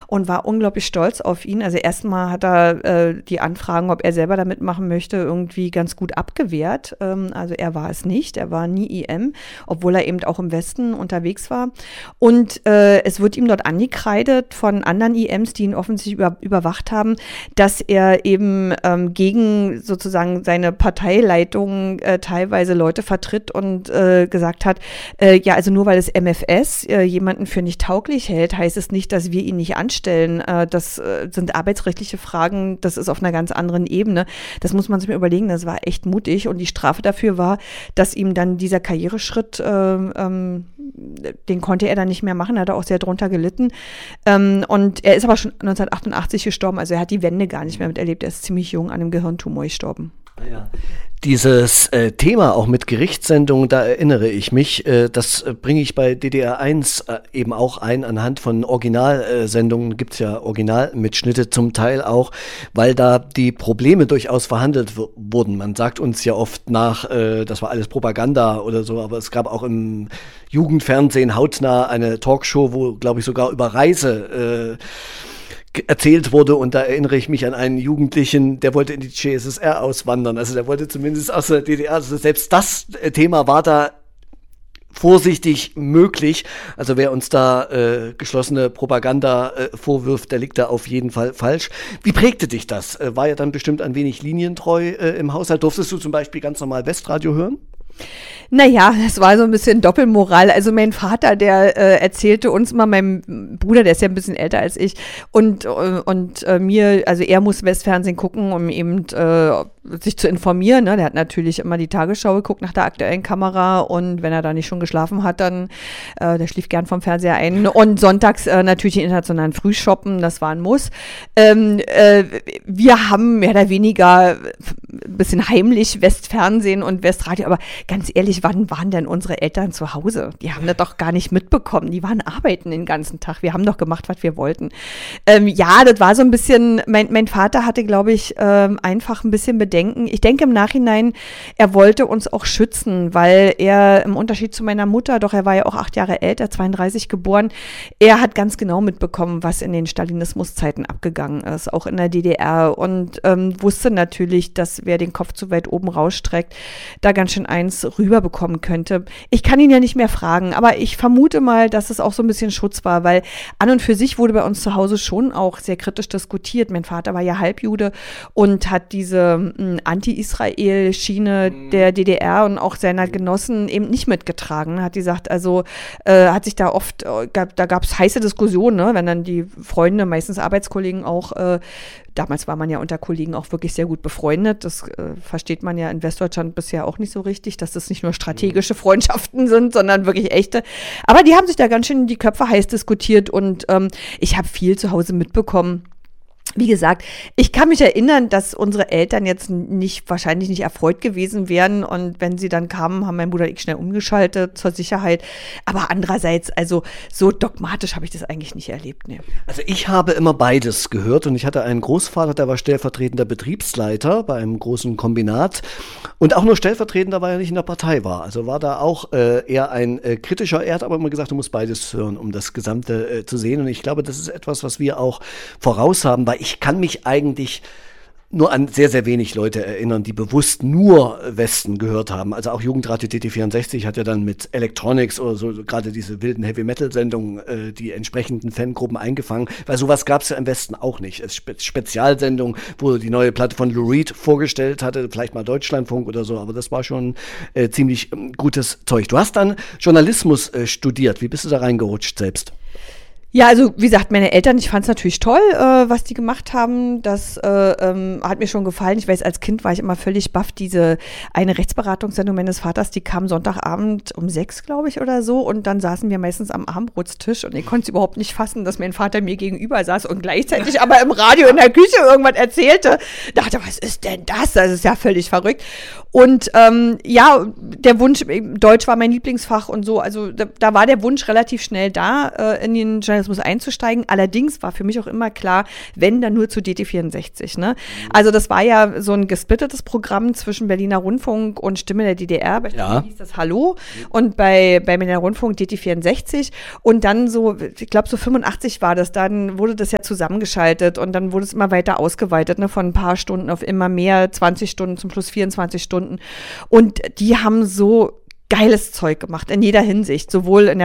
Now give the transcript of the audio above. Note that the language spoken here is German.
und war unglaublich stolz auf ihn. Also erstmal hat er die Anfragen, ob er selber da mitmachen möchte, irgendwie ganz gut abgewehrt. Also er war es nicht, er war nie IM, obwohl er eben auch im Westen unterwegs war. Und es wird ihm dort angekreidet von anderen IMs, die ihn offensichtlich überwacht haben, dass er eben gegen sozusagen seine Parteileitung teilweise Leute vertritt und gesagt hat, ja, also nur weil das MFS jemanden für nicht tauglich hält, heißt es nicht, dass wir ihn nicht anstellen. Das sind arbeitsrechtliche Fragen, das ist auf einer ganz anderen Ebene. Das muss man sich mal überlegen, das war echt mutig und die Strafe dafür war, dass ihm dann dieser Karriereschritt, den konnte er dann nicht mehr machen, hat er auch sehr drunter gelitten. Und er ist aber schon 1988 gestorben, also er hat die Wende gar nicht mehr miterlebt, er ist ziemlich jung an einem Gehirntumor gestorben. Ja. Dieses Thema auch mit Gerichtssendungen, da erinnere ich mich, das bringe ich bei DDR 1 eben auch ein, anhand von Originalsendungen, gibt es ja Originalmitschnitte zum Teil auch, weil da die Probleme durchaus verhandelt wurden. Man sagt uns ja oft nach, das war alles Propaganda oder so, aber es gab auch im Jugendfernsehen hautnah eine Talkshow, wo, glaube ich, sogar über Reise erzählt wurde, und da erinnere ich mich an einen Jugendlichen, der wollte in die CSSR auswandern, also der wollte zumindest aus der DDR, also selbst das Thema war da vorsichtig möglich, also wer uns da geschlossene Propaganda vorwirft, der liegt da auf jeden Fall falsch. Wie prägte dich das? War ja dann bestimmt ein wenig linientreu im Haushalt. Durftest du zum Beispiel ganz normal Westradio hören? Naja, das war so ein bisschen Doppelmoral. Also mein Vater, der erzählte uns immer, meinem Bruder, der ist ja ein bisschen älter als ich, und mir, also er muss Westfernsehen gucken, um eben sich zu informieren. Ne? Der hat natürlich immer die Tagesschau geguckt nach der aktuellen Kamera, und wenn er da nicht schon geschlafen hat, dann, der schlief gern vom Fernseher ein. Und sonntags natürlich den internationalen Frühshoppen, das war ein Muss. Wir haben mehr oder weniger ein bisschen heimlich Westfernsehen und Westradio, aber ganz ehrlich, wann waren denn unsere Eltern zu Hause? Die haben das doch gar nicht mitbekommen. Die waren arbeiten den ganzen Tag. Wir haben doch gemacht, was wir wollten. Ja, das war so ein bisschen, mein Vater hatte, glaube ich, einfach ein bisschen Bedenken. Ich denke im Nachhinein, er wollte uns auch schützen, weil er im Unterschied zu meiner Mutter, doch er war ja auch 8 Jahre älter, 32 geboren, er hat ganz genau mitbekommen, was in den Stalinismuszeiten abgegangen ist, auch in der DDR, und wusste natürlich, dass wer den Kopf zu weit oben rausstreckt, da ganz schön eins rüberbekommen könnte. Ich kann ihn ja nicht mehr fragen, aber ich vermute mal, dass es auch so ein bisschen Schutz war, weil an und für sich wurde bei uns zu Hause schon auch sehr kritisch diskutiert. Mein Vater war ja Halbjude und hat diese Anti-Israel-Schiene der DDR und auch seiner Genossen eben nicht mitgetragen. Hat gesagt, also hat sich da oft, da gab es heiße Diskussionen, ne, wenn dann die Freunde, meistens Arbeitskollegen auch, damals war man ja unter Kollegen auch wirklich sehr gut befreundet. Das versteht man ja in Westdeutschland bisher auch nicht so richtig, dass das nicht nur strategische Freundschaften sind, sondern wirklich echte. Aber die haben sich da ganz schön die Köpfe heiß diskutiert, und ich habe viel zu Hause mitbekommen. Wie gesagt, ich kann mich erinnern, dass unsere Eltern jetzt wahrscheinlich nicht erfreut gewesen wären, und wenn sie dann kamen, haben mein Bruder und ich schnell umgeschaltet zur Sicherheit. Aber andererseits, also so dogmatisch habe ich das eigentlich nicht erlebt. Ne. Also ich habe immer beides gehört, und ich hatte einen Großvater, der war stellvertretender Betriebsleiter bei einem großen Kombinat und auch nur stellvertretender, weil er nicht in der Partei war. Also war da auch eher ein kritischer. Er hat aber immer gesagt, du musst beides hören, um das Gesamte zu sehen, und ich glaube, das ist etwas, was wir auch voraus haben, weil ich kann mich eigentlich nur an sehr, sehr wenig Leute erinnern, die bewusst nur Westen gehört haben. Also auch Jugendradio DT64 hat ja dann mit Electronics oder so gerade diese wilden Heavy-Metal-Sendungen die entsprechenden Fangruppen eingefangen, weil sowas gab es ja im Westen auch nicht. Es Spezialsendungen, wo die neue Platte von Lou Reed vorgestellt hatte, vielleicht mal Deutschlandfunk oder so, aber das war schon ziemlich gutes Zeug. Du hast dann Journalismus studiert. Wie bist du da reingerutscht selbst? Ja, also wie gesagt, meine Eltern, ich fand es natürlich toll, was die gemacht haben. Das hat mir schon gefallen. Ich weiß, als Kind war ich immer völlig baff. Diese eine Rechtsberatungssendung meines Vaters, die kam Sonntagabend um 6, glaube ich, oder so. Und dann saßen wir meistens am Abendbrotstisch, und ich konnte es überhaupt nicht fassen, dass mein Vater mir gegenüber saß und gleichzeitig aber im Radio in der Küche irgendwas erzählte. Dachte, was ist denn das? Das ist ja völlig verrückt. Und der Wunsch, Deutsch war mein Lieblingsfach und so, also da war der Wunsch relativ schnell da, in den Journalismus einzusteigen. Allerdings war für mich auch immer klar, wenn, dann nur zu DT64. Ne? Also das war ja so ein gesplittetes Programm zwischen Berliner Rundfunk und Stimme der DDR. Bei Stimme hieß das Hallo und bei Berliner Rundfunk DT64. Und dann so, ich glaube so 85 war das, dann wurde das ja zusammengeschaltet und dann wurde es immer weiter ausgeweitet, ne, von ein paar Stunden auf immer mehr, 20 Stunden zum Schluss 24 Stunden. Und die haben so geiles Zeug gemacht, in jeder Hinsicht, sowohl in